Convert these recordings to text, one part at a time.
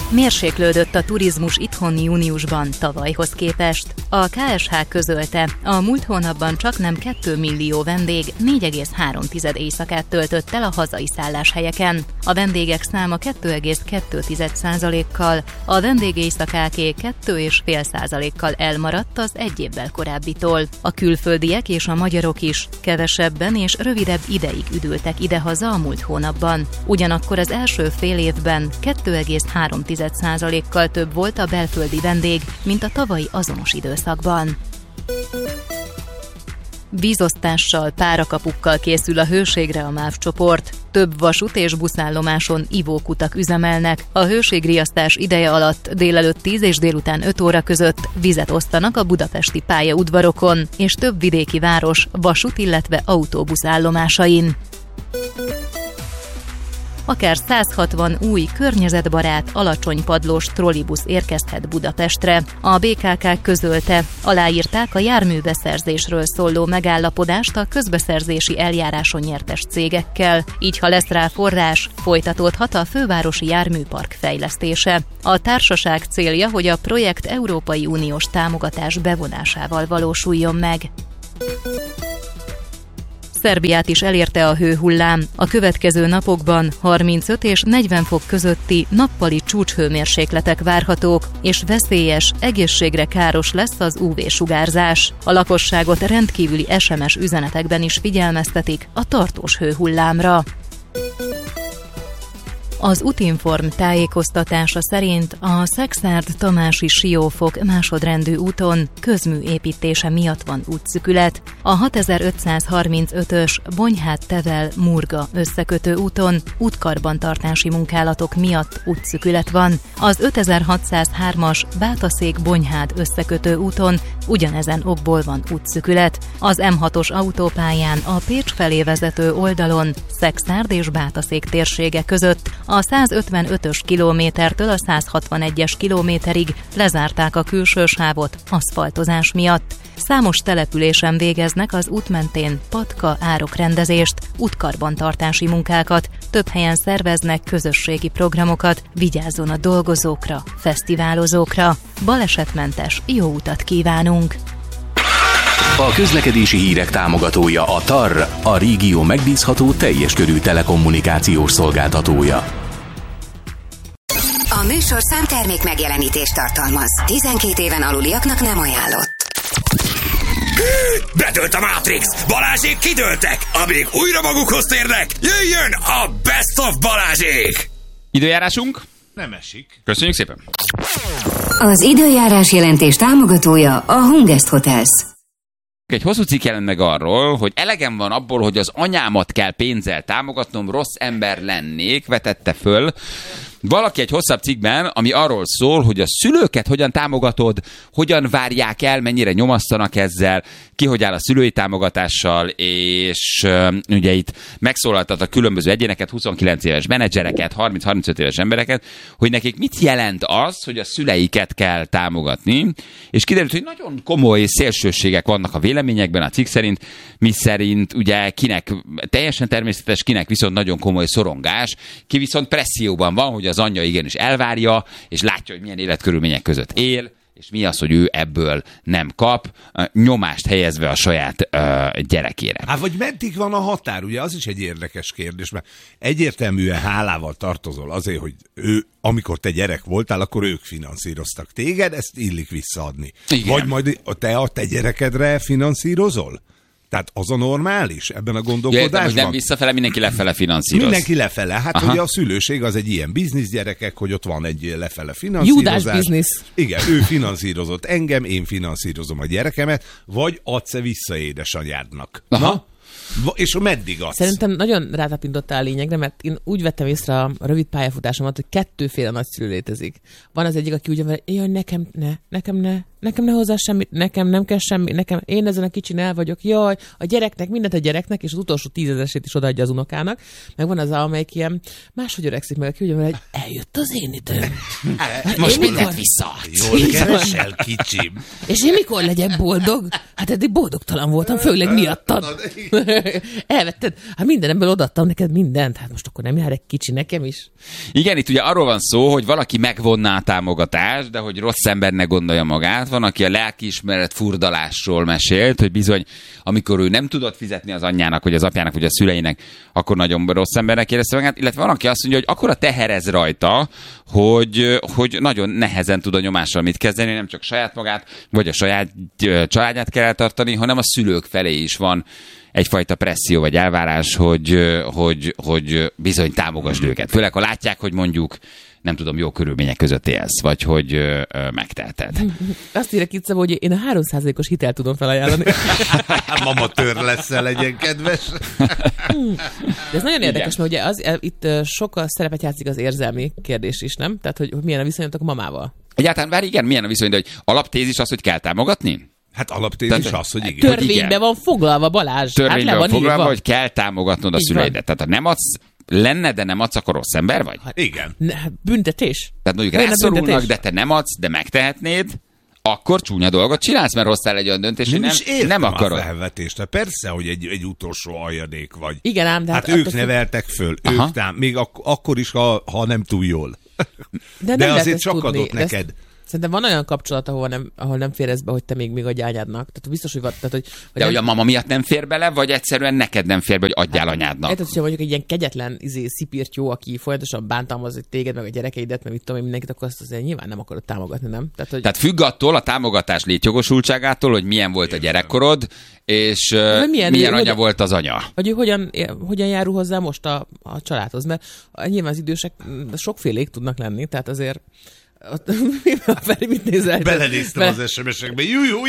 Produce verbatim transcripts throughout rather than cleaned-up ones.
Mérséklődött a turizmus itthon júniusban tavalyhoz képest. A ká es há közölte, a múlt hónapban csaknem két millió vendég négy egész három éjszakát töltött el a hazai szálláshelyeken. A vendégek száma két egész kettő százalékkal, a vendégéjszakáké két egész öt százalékkal elmaradt az egy évvel korábbitól. A külföldiek és a magyarok is kevesebben és rövidebb ideig üdültek idehaza a múlt hónapban. Ugyanakkor az első fél évben két egész három százalékkal több volt a belföldi vendég, mint a tavalyi azonos időszakban. Vízosztással, párakapukkal készül a Hőségre a MÁV csoport. Több vasút és buszállomáson ivókutak üzemelnek. A hőségriasztás ideje alatt délelőtt tíz és délután öt óra között vizet osztanak a budapesti pályaudvarokon és több vidéki város vasút, illetve autóbuszállomásain. Akár száz hatvan új, környezetbarát, alacsony padlós trollibusz érkezhet Budapestre. A bé ká ká közölte, aláírták a járműbeszerzésről szóló megállapodást a közbeszerzési eljáráson nyertes cégekkel. Így, ha lesz rá forrás, folytatódhat a fővárosi járműpark fejlesztése. A társaság célja, hogy a projekt Európai Uniós támogatás bevonásával valósuljon meg. Szerbiát is elérte a hőhullám. A következő napokban harmincöt és negyven fok közötti nappali csúcshőmérsékletek várhatók, és veszélyes, egészségre káros lesz az ú vé-sugárzás. A lakosságot rendkívüli es em es üzenetekben is figyelmeztetik a tartós hőhullámra. Az Utinform tájékoztatása szerint a Szekszárd-Tamási Siófok másodrendű úton közmű építése miatt van útszükület. A hatezer-ötszázharmincötös Bonyhád-Tevel-Murga összekötő úton útkarbantartási munkálatok miatt útszükület van. Az ötezer-hatszázhármas Bátaszék-Bonyhád összekötő úton ugyanezen okból van útszükület. Az em hatos autópályán a Pécs felé vezető oldalon Szekszárd és Bátaszék térsége között a százötvenötös kilométertől a százhatvanegyes kilométerig lezárták a külső sávot aszfaltozás miatt. Számos településen végeznek az út mentén patka árokrendezést, útkarbantartási munkákat, több helyen szerveznek közösségi programokat, vigyázzon a dolgozókra, fesztiválozókra. Balesetmentes jó utat kívánunk! A közlekedési hírek támogatója a té á er, a régió megbízható teljes körű telekommunikációs szolgáltatója. A műsorszám termék megjelenítést tartalmaz. tizenkét éven aluliaknak nem ajánlott. Bedőlt a Matrix! Balázsék kidőltek! Amíg újra magukhoz térnek, jöjjön a Best of Balázsék! Időjárásunk? Nem esik. Köszönjük szépen! Az időjárás jelentés támogatója a Hungest Hotels. Egy hosszú cikk jelent meg arról, hogy elegem van abból, hogy az anyámat kell pénzzel támogatnom, rossz ember lennék, vetette föl valaki egy hosszabb cikkben, ami arról szól, hogy a szülőket hogyan támogatod, hogyan várják el, mennyire nyomasztanak ezzel, ki hogy áll a szülői támogatással, és uh, ugye itt megszólaltat a különböző egyéneket, huszonkilenc éves menedzsereket, harminc-harmincöt éves embereket, hogy nekik mit jelent az, hogy a szüleiket kell támogatni, és kiderült, hogy nagyon komoly szélsőségek vannak a véleményekben a cikk szerint, mi szerint ugye kinek teljesen természetes, kinek viszont nagyon komoly szorongás, ki viszont presszióban van, hogy az anyja igenis elvárja, és látja, hogy milyen életkörülmények között él, és mi az, hogy ő ebből nem kap, nyomást helyezve a saját uh, gyerekére. Hát vagy meddig van a határ? Ugye az is egy érdekes kérdés, mert egyértelműen hálával tartozol azért, hogy ő, amikor te gyerek voltál, akkor ők finanszíroztak téged, ezt illik visszaadni. Igen. Vagy majd te a te gyerekedre finanszírozol? Tehát az a normális ebben a gondolkodásban? Ja, értem, hogy nem visszafele, mindenki lefele finanszíroz. Mindenki lefele. Hát aha. Ugye a szülőség az egy ilyen bizniszgyerekek, hogy ott van egy lefele finanszírozás. Judás biznisz. Igen, ő finanszírozott engem, én finanszírozom a gyerekemet, vagy adsz-e vissza édesanyádnak? Aha. Na? És meddig adsz? Szerintem nagyon rátapintottál a lényegre, mert én úgy vettem észre a rövid pályafutásomat, hogy kettőféle nagyszülő létezik. Van az egyik, aki úgy van, jaj, nekem ne, nekem ne, nekem ne hozzá semmit, nekem nem kell semmi, nekem, én ezen a kicsin el vagyok, jaj, a gyereknek, mindent a gyereknek, és az utolsó tízezesét is odaadja az unokának, meg van az, amelyik ilyen máshogy öregszik meg, aki ugye, hogy eljött az én időm. Hát most mindent visszaadsz. Jól keresel, kicsim. És én mikor legyek boldog? Hát eddig boldogtalan voltam, főleg miattad. Elvetted. Hát mindenemből odaadtam neked mindent. Hát most akkor nem jár egy kicsi nekem is? Igen, itt ugye arról van szó, hogy valaki megvonná a támogatást, de hogy rossz embernek gondolja magát. Van, aki a lelkiismeret furdalásról mesélt, hogy bizony, amikor ő nem tudott fizetni az anyjának, vagy az apjának, vagy a szüleinek, akkor nagyon rossz embernek érezte magát. Illetve van, aki azt mondja, hogy akkora teherez rajta, hogy, hogy nagyon nehezen tud a nyomással mit kezdeni, nem csak saját magát, vagy a saját családját kell eltartani, hanem a szülők felé is van egyfajta presszió vagy elvárás, hogy, hogy, hogy bizony támogasd őket. Főleg, ha látják, hogy mondjuk nem tudom, jó körülmények között élsz, vagy hogy ö, ö, megtelted. Azt írek itt, Szabó, hogy én a három százalékos hitelt tudom felajánlani. Mama tör leszel, legyen kedves. De ez nagyon érdekes, mert ugye az, itt sokkal szerepet játszik az érzelmi kérdés is, nem? Tehát, hogy milyen a viszonyatok a mamával. Egyáltalán, bár igen, milyen a viszony, de hogy alaptézis az, hogy kell támogatni? Hát alaptézis az, hogy igen. Törvényben van foglalva, Balázs. Törvényben hát van foglalva, írva, hogy kell támogatnod a szüleidet. Tehát ha nem adsz, lenne, de nem adsz, akkor rossz ember vagy? Hát igen. Ne, büntetés. Tehát mondjuk rászorulnak, de te nem adsz, de megtehetnéd, akkor csúnya dolgot csinálsz, mert hoztál egy olyan döntést, hogy nem, nem akarod. A felvetést. Persze, hogy egy, egy utolsó aljadék vagy. Igen, ám, de hát, hát ők neveltek föl, Aha. ők tám, még ak- akkor is, ha, ha nem túl jól. De, de nem azért csak tudni. adott neked. Ezt, szerintem van olyan kapcsolat, ahol nem, ahol nem fér ez be, hogy te még, még adj anyádnak. Tehát biztos, hogy van. Tehát, hogy, hogy de nem... hogy a mama miatt nem fér bele, vagy egyszerűen neked nem fér be, hogy adjál hát, anyádnak? Tehát, hogyha mondjuk egy ilyen kegyetlen izé, szipirtyó, aki folyamatosan bántalmaz hogy téged, meg a gyerekeidet, meg mit tudom én, mindenkit, akkor azt azért nyilván nem akarod támogatni, nem? Tehát, hogy... Tehát függ attól a támogatás létjogosultságától, hogy milyen volt a gyerekkorod, és milyen, milyen anya hogyan, volt az anya. Vagy hogyan, hogyan járul hozzá most a, a családhoz, mert nyilván az idősek sokfélék tudnak lenni, tehát azért Feri, mit nézel? Belenéztem Be... az es em es-ekbe.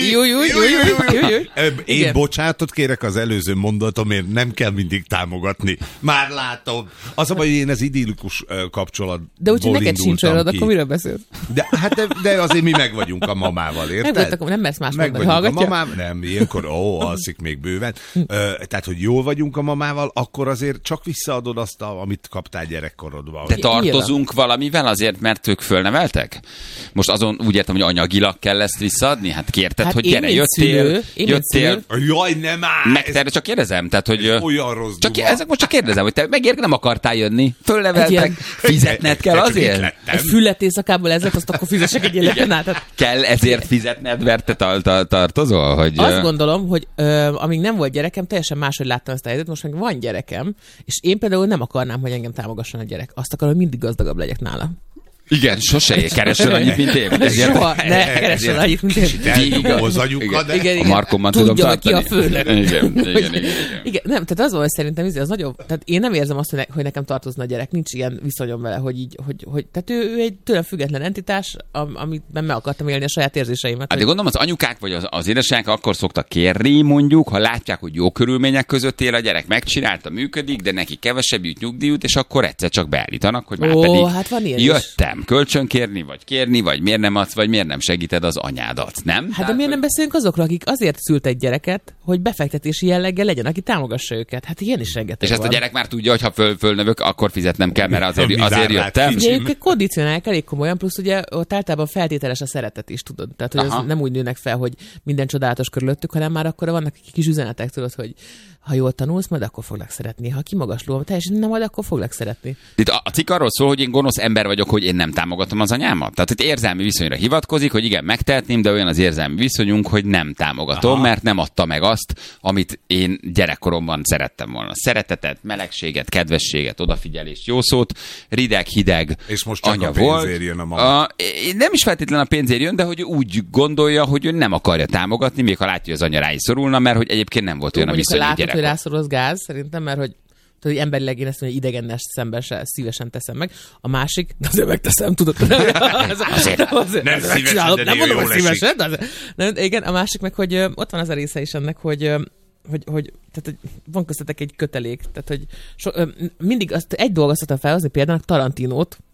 Én bocsánatot kérek az előző mondatomért, nem kell mindig támogatni. Már látom. Az a baj, hogy én az idillikus kapcsolatból de úgyhogy neked sincs olyan, akkor miről beszélsz? De, hát de, de azért mi meg vagyunk a mamával, érted? Megvoltak, nem mersz más meg mondani, hallgatja? A mamám, nem, ilyenkor, ó, alszik még bőven. Tehát, hogy jól vagyunk a mamával, akkor azért csak visszaadod azt, amit kaptál gyerekkorodban. De tartozunk valamivel azért, mert ők fölneveltek? Most azon úgy értem, hogy anyagilag kell ezt visszaadni? Hát kérted, hát hogy gyere, jöttél, jöttél. Jaj, nem áll! Meg te csak kérdezem, tehát, hogy... Olyan rossz csak, ezek most csak kérdezem, hogy te megért nem akartál jönni, fölneveltek, ilyen... fizetned kell azért? Egy füllet éjszakából ezért, azt akkor fizessek egy életen át. Kell ezért fizetned, mert te tar- tar- tartozol? Hogy... Azt gondolom, hogy ö, amíg nem volt gyerekem, teljesen máshogy láttam ezt a helyzetet, most meg van gyerekem, és én például nem akarnám, hogy engem támogasson a gyerek. Azt akarom, hogy mindig gazdagabb legyek nála. Igen, sose keresel annyit, mint én. Ezért, soha, ne keresel annyit, mint én. Az anyuka, de... Igen, igen. A Markomban tudom tartani. Tudja, ki a főnök. Igen, igen, igen, igen. igen, nem, tehát az volt szerintem, az nagyobb, tehát én nem érzem azt, hogy, ne, hogy nekem tartozna a gyerek, nincs ilyen viszonyom vele, hogy így, hogy, hogy tehát ő, ő egy tőlem független entitás, amiben meg akartam élni a saját érzéseimet. Hát de gondolom, az anyukák vagy az, az édesanyák akkor szoktak kérni, mondjuk, ha látják, hogy jó körülmények között él a gyerek, megcsinálta, működik, de neki kevesebb jut nyugdíjut, és akkor egyszer csak beállítanak, hogy már Ó, pedig hát van ilyen jöttem kölcsönkérni, vagy kérni, vagy miért nem adsz, vagy miért nem segíted az anyádat, nem? Hát Tehát, de miért hogy... nem beszélünk azokról, akik azért szült egy gyereket, hogy befektetési jelleggel legyen, aki támogassa őket. Hát ilyen is rengeteg És ezt van. a gyerek már tudja, hogy ha föl, fölnövök, akkor fizetnem kell, mert azért, azért jöttem. Ugye ők kondicionálják elég komolyan, plusz ugye ott általában feltételes a szeretet is, tudod. Tehát, hogy az nem úgy nőnek fel, hogy minden csodálatos körülöttük, hanem már akkor vannak kis üzenetek, tudod, hogy ha jól tanulsz, majd akkor foglak szeretni. Ha kimagasló, teljesen nem, majd akkor foglak szeretni. Itt a, a cikk arról szól, hogy én gonosz ember vagyok, hogy én nem támogatom az anyámat. Tehát itt érzelmi viszonyra hivatkozik, hogy igen, megtehetném, de olyan az érzelmi viszonyunk, hogy nem támogatom, Aha. mert nem adta meg azt, amit én gyerekkoromban szerettem volna. Szeretetet, melegséget, kedvességet, odafigyelést, jó szót, rideg, hideg és most csak anya a pénzért volt. jön a mama. A, nem is feltétlenül a pénzért jön, de hogy úgy gondolja, hogy ő nem akarja támogatni, még ha látja, hogy az anya rá is szorulna, mert hogy egyébként nem volt olyan a viszony gyerek. Hogy rászorul az gáz, szerintem, mert hogy, tudod, hogy emberileg én ezt mondom, hogy idegennest szemben se szívesen teszem meg. A másik, de azért megteszem, tudod. az, azért, azért, nem azért, szívesen, csinálom, de nem mondom, hogy szívesen, de azért, nem, igen, a másik meg, hogy ö, ott van az a része is ennek, hogy, ö, hogy, hogy, tehát, hogy van köztetek egy kötelék, tehát hogy so, ö, mindig azt, egy dolgot szoktam felhozni például Tarantinót,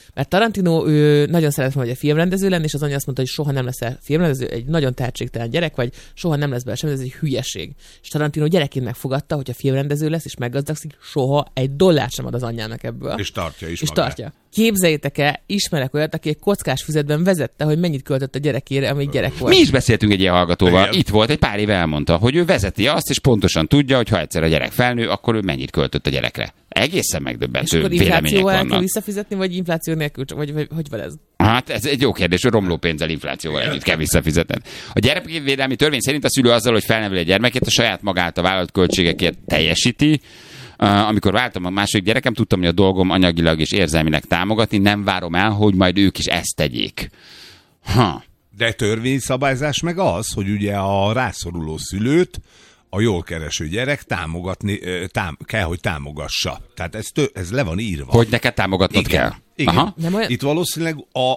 Mert Tarantino ő nagyon szeret volna, hogy a filmrendező lenni, és az anya azt mondta, hogy soha nem leszel filmrendező, egy nagyon tehetségtelen gyerek vagy, soha nem lesz belőle semmi, ez egy hülyeség. És Tarantino gyerekként megfogadta, hogy a filmrendező lesz, és meggazdagszik, soha egy dollár sem ad az anyjának ebből. És tartja is És magát. tartja. Képzeljétek el, ismerek olyat, aki egy kockás füzetben vezette, hogy mennyit költött a gyerekére, amíg gyerek volt. Mi is beszéltünk egy ilyen hallgatóval. Igen. Itt volt, egy pár éve elmondta, hogy ő vezeti azt, és pontosan tudja, hogy ha egyszer a gyerek felnő, akkor ő mennyit költött a gyerekre. Egészen megdöbbentő vélemények inflációval el kell vannak. visszafizetni, vagy infláció nélkül, vagy, vagy hogy van ez? Hát ez egy jó kérdés, hogy romló pénzzel, inflációval együtt kell visszafizetned. A gyerekvédelmi törvény szerint a szülő azzal, hogy felneveli a gyermekét, a saját magát a vállalt költségekért teljesíti. Uh, amikor váltam a második gyerekem, tudtam, hogy a dolgom anyagilag és érzelmileg támogatni, nem várom el, hogy majd ők is ezt tegyék. Ha. De törvényszabályzás meg az, hogy ugye a rászoruló szülőt a jól kereső gyerek támogatni, tám, kell, hogy támogassa. Tehát ez, tő, ez le van írva. Hogy neked támogatnod Igen. kell. Igen. Aha. Nem olyan... Itt valószínűleg a,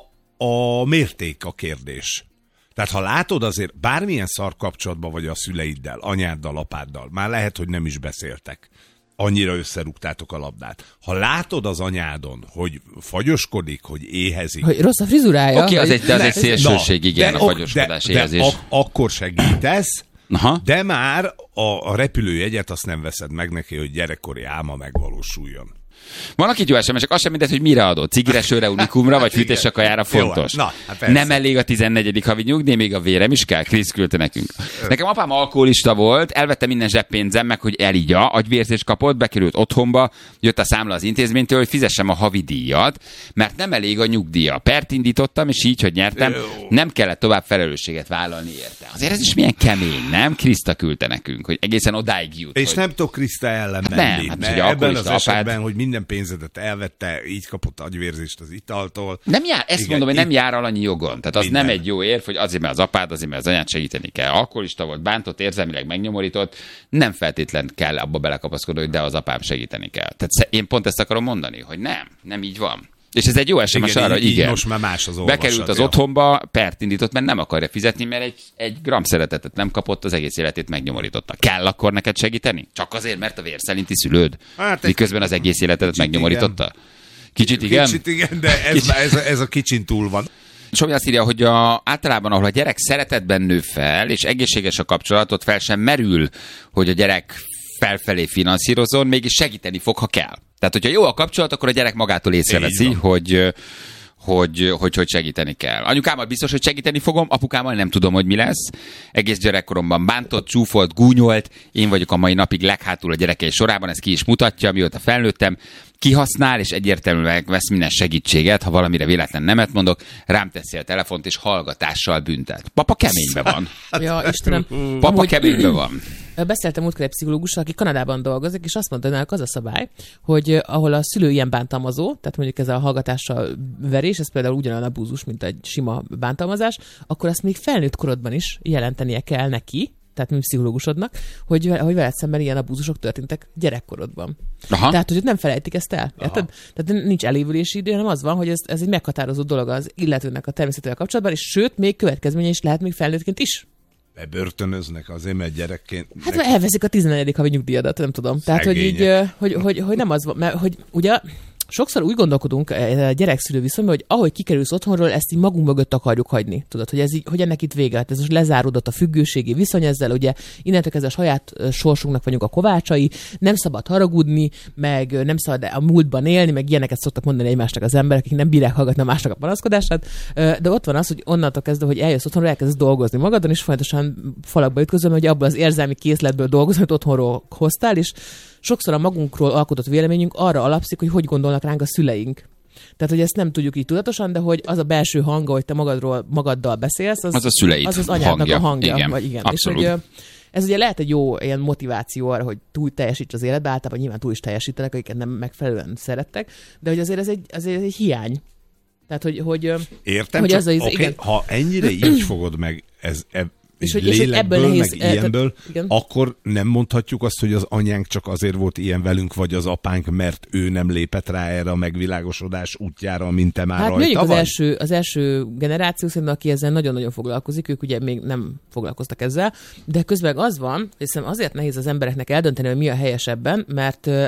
a mérték a kérdés. Tehát ha látod azért bármilyen szar kapcsolatban vagy a szüleiddel, anyáddal, apáddal, már lehet, hogy nem is beszéltek. Annyira összerúgtátok a labdát. Ha látod az anyádon, hogy fagyoskodik, hogy éhezik. Hogy rossz a frizurája. Oké, okay, az egy, de az Ne, egy szélsőség, igen, de, a fagyoskodás de, de éhezés. ak- akkor segítesz, Aha. de már a, a repülőjegyet azt nem veszed meg neki, hogy gyerekkori álma megvalósuljon. Van, akit jó es em es-ek, azt sem mindegy, hogy mire adod. Cigire, sörre, unikumra, vagy fűtésre, kajára fontos. Jó, na, hát persze. nem elég a tizennegyedik havi nyugdíj, még a vérem is kell. Krisz küldte nekünk. Nekem apám alkoholista volt, elvette minden zseppénzem meg, hogy elígya, agyvérzést kapott, bekerült otthonba, jött a számla az intézménytől, hogy fizessem a havi díjat, mert nem elég a nyugdíja. Pert indítottam, és így, hogy nyertem, nem kellett tovább felelősséget vállalni érte. Azért ez is milyen kemény, nem? Kriszta küldte nekünk, hogy egészen odáig jut. És hogy... nem tudok Kriszta ellen nem, menni. hát, mert hogy ebben az alkoholista esetben, apád- hogy minden pénzedet elvette, így kapott agyvérzést az italtól. Nem jár, ezt Igen, mondom, hogy nem itt- jár alanyi jogon. Tehát az Minden. nem egy jó érv, hogy azért, mert az apád, azért, mert az anyát segíteni kell. Alkoholista volt, bántott, érzelmileg megnyomorított, nem feltétlen kell abba belekapaszkodni, hogy de az apám segíteni kell. Tehát sze- én pont ezt akarom mondani, hogy nem, nem így van. És ez egy jó es em es Igen, arra, így- így igen. most már más az olvasat, Bekerült az ja. otthonba, pert indított, mert nem akarja fizetni, mert egy, egy gram szeretetet nem kapott, az egész életét megnyomorította. Kell akkor neked segíteni? Csak azért, mert a vérszerinti szülőd? Hát egy- Miközben az egész életedet kicsit megnyomorította? Kicsit igen? Kicsit igen, de ez, ez, ez a kicsin túl van. Somi azt írja, hogy a, általában, ahol a gyerek szeretetben nő fel, és egészséges a kapcsolatot, fel sem merül, hogy a gyerek felfelé finanszírozon, mégis segíteni fog, ha kell. Tehát, hogyha jó a kapcsolat, akkor a gyerek magától észreveszi, Így van. hogy, hogy, hogy, hogy segíteni kell. Anyukámmal biztos, hogy segíteni fogom, apukámmal nem tudom, hogy mi lesz. Egész gyerekkoromban bántott, csúfolt, gúnyolt, én vagyok a mai napig leghátul a gyerekei sorában, ez ki is mutatja, mióta felnőttem. Kihasznál, és egyértelműen vesz minden segítséget, ha valamire véletlen nemet mondok, rám teszi a telefont, és hallgatással büntet. Papa keménybe van. Ja, Istenem. Papa Amúgy- keménybe van. Beszéltem múltkor egy pszichológussal, aki Kanadában dolgozik, és azt mondta, hogy náluk az a szabály, hogy eh, ahol a szülő ilyen bántalmazó, tehát mondjuk ez a hallgatással verés, ez például ugyanolyan abúzus, mint egy sima bántalmazás, akkor azt még felnőtt korodban is jelentenie kell neki, tehát mint pszichológusodnak, hogy, hogy veled szemben ilyen abúzusok történtek gyerekkorodban. Aha. Tehát, hogy ott nem felejtik ezt el. Érted? Tehát nincs elévülési idő, hanem az van, hogy ez, ez egy meghatározó dolog az illetőnek a természetével kapcsolatban, és sőt, még következménye is lehet még felnőttként is. Bebörtönöznek azért, mert gyerekként... Hát mert elveszik a tizennegyedik havi nyugdíjadat, nem tudom. Tehát, hogy így, Szegények. ö, hogy, hogy, hogy nem az van, mert hogy ugye sokszor úgy gondolkodunk a gyerek-szülő viszonyban, hogy ahogy kikerülsz otthonról, ezt így magunk mögött akarjuk hagyni. Tudod, hogy, ez így, hogy ennek itt vége. Hát ez most lezáródott a függőségi viszony ezzel, ugye innentől kezdve a saját ö, sorsunknak vagyunk a kovácsai, nem szabad haragudni, meg ö, nem szabad a múltban élni, meg ilyeneket szoktak mondani egymásnak az emberek, akik nem bírják hallgatni a másnak a panaszkodását. Ö, De ott van az, hogy onnantól kezdve, hogy eljössz otthonról, elkezdesz dolgozni magadon, és folyamatosan falakba ütközöm, hogy abból az érzelmi készletből dolgozol, amit otthonról hoztál, és sokszor a magunkról alkotott véleményünk arra alapszik, hogy hogy gondolnak ránk a szüleink. Tehát, hogy ezt nem tudjuk így tudatosan, de hogy az a belső hang, hogy te magadról, magaddal beszélsz, az Az a szüleid az, az anyádnak hangja. a hangja. Igen, vagy igen. abszolút. És hogy ö, ez ugye lehet egy jó ilyen motiváció arra, hogy túl teljesíts az életbe, általában nyilván túl is teljesítenek, akiket nem megfelelően szerettek, de hogy azért ez egy, azért ez egy hiány. Tehát, hogy, hogy ö, Értem, hogy csak az az- okay, igen. ha ennyire így fogod meg ez, e, És és hogy- hogy, és hogy lélekből, ebből meg nehéz- eh, ilyenből, tehát- igen. akkor nem mondhatjuk azt, hogy az anyánk csak azért volt ilyen velünk, vagy az apánk, mert ő nem lépett rá erre a megvilágosodás útjára, mint te már Hát rajta mondjuk az vagy? első, az első generáció szerintem, aki ezzel nagyon-nagyon foglalkozik, ők ugye még nem foglalkoztak ezzel, de közben az van, hogy szerintem azért nehéz az embereknek eldönteni, hogy mi a helyesebben, mert ö,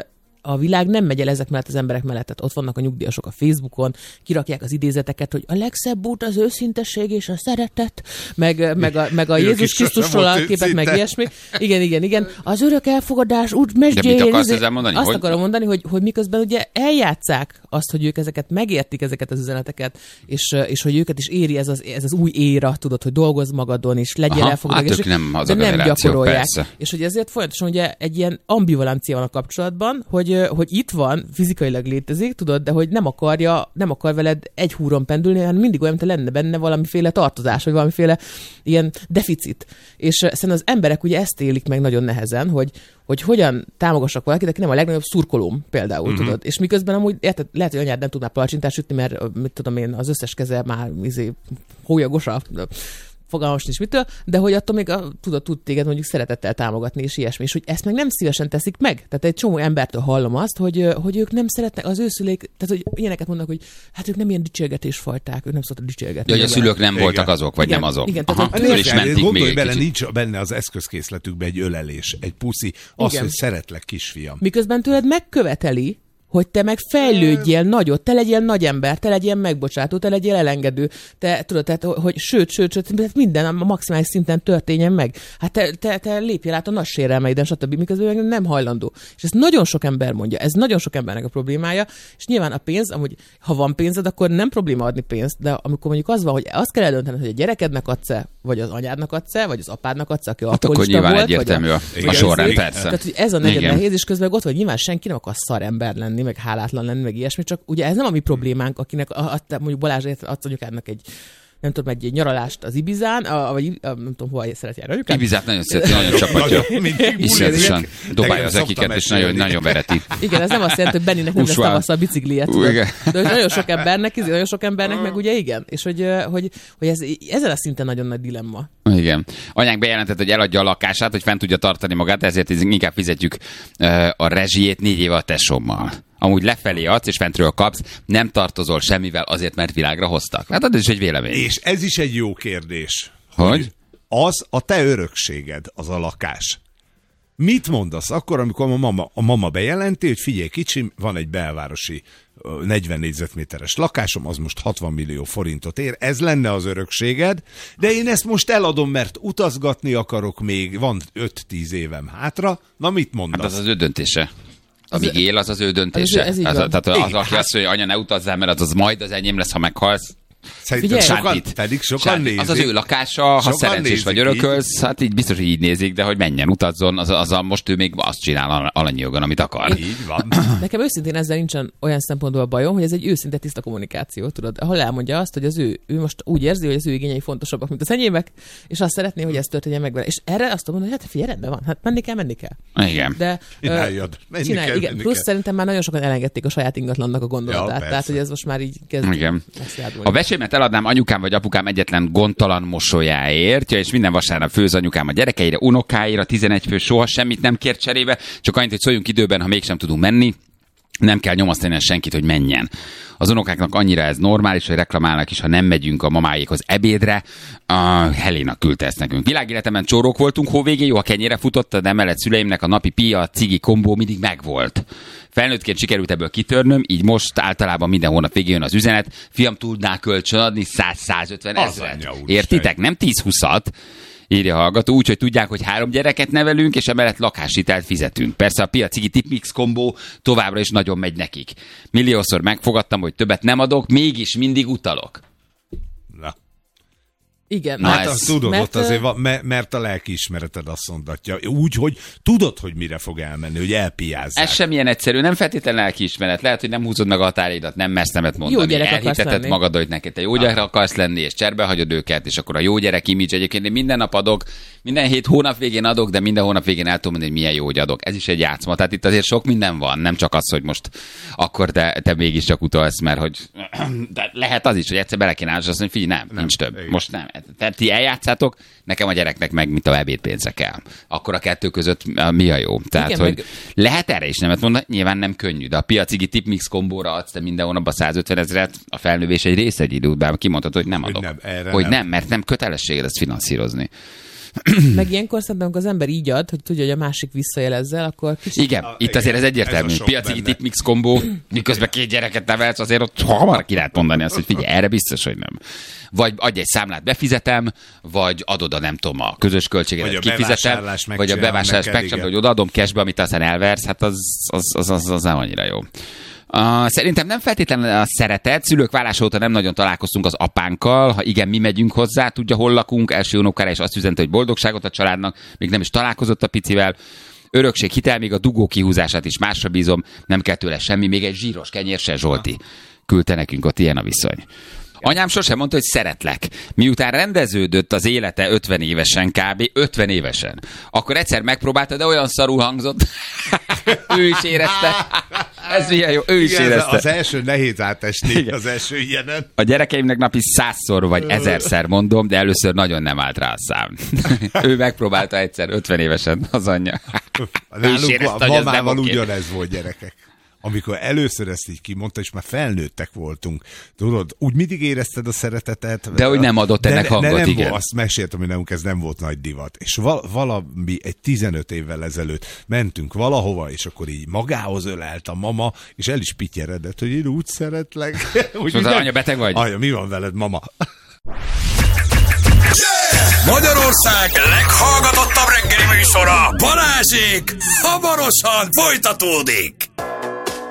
a világ nem megy el ezek mellett az emberek mellett. Tehát ott vannak a nyugdíjasok a Facebookon, kirakják az idézeteket, hogy a legszebb út az őszintesség és a szeretet, meg, meg a, meg a Jézus Krisztusról a képek, meg ilyesmi. Igen, igen, igen. Az örök elfogadás út mesdjéjén. De mit akarsz ezzel mondani? Azt hogy... akarom mondani, hogy, hogy miközben ugye eljátszák azt, hogy ők ezeket megértik, ezeket az üzeneteket, és, és hogy őket is éri ez az, ez az új éra, tudod, hogy dolgozz magadon, és legyél elfogadás, hát nem de nem gyakorolják. Persze. És hogy ezért folyamatosan ugye egy ilyen ambivalencia van a kapcsolatban, hogy, hogy itt van, fizikailag létezik, tudod, de hogy nem akarja, nem akar veled egy húron pendülni, hanem mindig olyan, mint lenne benne valamiféle tartozás, vagy valamiféle ilyen deficit. És szerintem az emberek ugye ezt élik meg nagyon nehezen, hogy, hogy hogyan támogassak valakit, aki nem a legnagyobb szurkolóm például, mm-hmm. tudod. És miközben amúgy, érted, lehet, hogy anyád nem tud már palacsintást sütni, mert mit tudom én, az összes keze már izé, hólyagosa, fogalmas nincs mitől, de hogy attól még a, tudod, tud téged mondjuk szeretettel támogatni, és ilyesmi, és hogy ezt meg nem szívesen teszik meg. Tehát egy csomó embertől hallom azt, hogy, hogy ők nem szeretnek, az ő szüleik, tehát hogy ilyeneket mondnak, hogy hát ők nem ilyen dicsérgetésfajták, ők nem szoktak dicsérgetni. De hogy a szülők nem igen. voltak azok, vagy igen, nem azok. Igen, Aha, tehát, is mentik gondolj még bele, egy nincs benne az eszközkészletükben egy ölelés, egy puszi, az, igen. hogy szeretlek, kisfiam. Miközben tőled megköveteli, hogy te meg fejlődjél nagyot, te legyél nagy ember, te legyél megbocsátó, te legyél elengedő, te tudod, tehát, hogy sőt, sőt, sőt, minden a maximális szinten történjen meg. Hát te, te, te lépjél át a nagy sérelmeiden, stb. Miközben meg nem hajlandó. És ezt nagyon sok ember mondja, ez nagyon sok embernek a problémája, és nyilván a pénz, amúgy, ha van pénzed, akkor nem probléma adni pénzt, de amikor mondjuk az van, hogy azt kell eldöntened, hogy a gyerekednek adsz-e, vagy az anyádnak adsz-e, vagy az apádnak adsz-e, aki hát alkoholista volt, vagy egyértelmű a, a, a sorrend, persze. Tehát, hogy ez a nagyon nehéz, és közben ott vagy, nyilván senki nem akar szar ember lenni, meg hálátlan lenni, meg ilyesmi, csak ugye ez nem a mi problémánk, akinek a, a, mondjuk Balázsért adsz anyukádnak egy nem tudom, egy nyaralást az Ibizán, a, vagy a, nem tudom, hova szeret járni anyukát. Ibizát nagyon szereti, nagyon csapatja. Iszonyatosan dobálja az ekiket, és nagyon, nagyon vereti. Igen, ez nem azt jelenti, hogy Benninek nem lesz tavasszal a bicikliet. De hogy nagyon sok embernek, nagyon sok embernek meg ugye igen. És hogy, hogy, hogy ez, ezen a szinten nagyon nagy dilemma. Igen. Anyánk bejelentett, hogy eladja a lakását, hogy fent tudja tartani magát, ezért inkább fizetjük a rezsijét négy éve a tesómmal. Amúgy lefelé adsz, és fentről kapsz, nem tartozol semmivel azért, mert világra hoztak. Hát ez is egy vélemény. És ez is egy jó kérdés. Hogy? hogy az a te örökséged, az a lakás. Mit mondasz akkor, amikor a mama, a mama bejelenti, hogy figyelj kicsim, van egy belvárosi negyven négyzetméteres lakásom, az most hatvan millió forintot ér, ez lenne az örökséged, de én ezt most eladom, mert utazgatni akarok még, van öt-tíz évem hátra, na mit mondasz? Hát az az ő döntése. Amíg él, az az ő döntése. Az, az, tehát az, az, aki azt mondja, hogy anya, ne utazzál, mert az, az majd az enyém lesz, ha meghalsz. Szerintem sokan, pedig sokan nézik. Az az ő lakása, ha sokan szerencsés vagy örökölsz, hát így biztos, hogy így nézik, de hogy menjen, utazzon, az, az a, most ő még azt csinál alanyi jogon, amit akar. Így van. Nekem őszintén ezzel nincsen olyan szempontból bajom, hogy ez egy őszinte tiszta kommunikáció, tudod, ahol elmondja azt, hogy az ő, ő most úgy érzi, hogy az ő igényei fontosabbak, mint az enyémek, és azt szeretné, hogy ez történjen meg vele. És erre azt mondom, hogy hát figyelj, rendben van, hát menni kell, menni kell. Igen. De csináljad, menni csinálj, kell, igen. menni Plusz kell. szerintem már nagyon sokan elengedték a saját ingatlannak a gondolatát. Ja, tehát, hogy ez most már így kezd. Igen. A vesémet eladnám anyukám vagy apukám egyetlen gondtalan mosolyáért, ja, és minden vasárnap főz anyukám a gyerekeire, unokáira, tizenegy fő soha semmit nem kért cserébe, csak annyit, hogy szóljunk időben, ha mégsem tudunk menni. Nem kell nyomasztani senkit, hogy menjen. Az unokáknak annyira ez normális, hogy reklamálnak is, ha nem megyünk a mamáékhoz ebédre. A Helena küldte ezt nekünk. Világéletemben csórók voltunk, hóvégén, jó, a kenyére futott, de mellett szüleimnek a napi pia, cigi kombó mindig megvolt. Felnőttként sikerült ebből kitörnöm, így most általában minden hónap végén jön az üzenet. Fiam, tudnál kölcsönadni száz-százötven ezret. Értitek? Nem tíz-húszat. Írja a hallgató, úgyhogy tudják, hogy három gyereket nevelünk, és emellett lakáshitelt fizetünk. Persze a piacigi tipmix kombó továbbra is nagyon megy nekik. Milliószor megfogadtam, hogy többet nem adok, mégis mindig utalok. Na. Igen. Na, hát ez, azt tudod, mert, ott azért van, mert a lelkiismereted azt mondatja. Úgy, hogy tudod, hogy mire fog elmenni, hogy elpiázzák. Ez sem ilyen egyszerű, nem feltétlenül lelkiismeret. Lehet, hogy nem húzod meg a határidat, nem mersz nemet mondani. Elhiteted magad, hogy neked te jó gyerek akarsz lenni, és cserbe hagyod őket, és akkor a jó gyerek image. Egyébként én minden nap adok, minden hét hónap végén adok, de minden hónap végén el tudom mondani, hogy milyen jó, hogy adok. Ez is egy játszma. Tehát itt azért sok minden van, nem csak az, hogy most akkor te, te mégiscsak utalsz, mert hogy de lehet az is, hogy egyszer bele kéne állni, azt mondani, figyelj, nem, nem, nincs több. Igen. Most nem. Tehát ti eljátszátok, nekem a gyereknek meg mit a ebédpénze kell. Akkor a kettő között mi a jó? Tehát, igen, hogy meg... lehet erre is nemet mondani, nyilván nem könnyű, de a piacigi tipmix kombóra adsz te minden hónapban százötven ezret, a felnövés egy része egy idő után kimondhatod, hogy nem adok. Hogy nem, nem, hogy nem. nem, mert nem kötelességed ezt finanszírozni. Meg ilyenkor szerintem, az ember így ad, hogy tudja, hogy a másik visszajelezzel, akkor kicsit... Igen, a, itt igen, azért ez egyértelmű. Ez piaci tipmix kombó, miközben két gyereket nevelsz, azért ott hamar ki lehet mondani azt, hogy figyelj, erre biztos, hogy nem. Vagy adj egy számlát, befizetem, vagy adod a nem tudom, a közös költséget, kifizetem, vagy a bevásárlás megcsinálom, hogy odaadom cashbe, amit aztán elversz, hát az, az, az, az, az nem annyira jó. Uh, szerintem nem feltétlenül a szeretet, szülők válása óta nem nagyon találkoztunk az apánkkal, ha igen, mi megyünk hozzá, tudja, hol lakunk, első unokára és azt üzente, hogy boldogságot a családnak, még nem is találkozott a picivel, örökség, hitel, még a dugó kihúzását is másra bízom, nem kell tőle semmi, még egy zsíros kenyér se, Zsolti. Küldte nekünk, ott ilyen a viszony. Anyám sosem mondta, hogy szeretlek. Miután rendeződött az élete ötven évesen, kb. ötven évesen, akkor egyszer megpróbálta, de olyan szarul hangzott. Ő is érezte. Ez milyen jó, ő is igen, érezte. Az első nehéz átesni, igen. Az első ilyenen. A gyerekeimnek napi százszor vagy ezerszer mondom, de először nagyon nem állt rá a szám. Ő megpróbálta egyszer, ötven évesen az anyja. Nálunk a mamával ugyanez volt, gyerekek. Amikor először ezt így kimondta, és már felnőttek voltunk, tudod, úgy mindig érezted a szeretetet. De hogy nem adott ennek hangot, ne, nem igen. Volt, azt meséltem, hogy nálunk ez nem volt nagy divat. És val- valami egy tizenöt évvel ezelőtt mentünk valahova, és akkor így magához ölelt a mama, és el is pityeredett, hogy én úgy szeretlek. És az anya, beteg vagy? Anya, mi van veled, mama? Magyarország leghallgatottabb reggeli műsora, Balázsék, hamarosan folytatódik.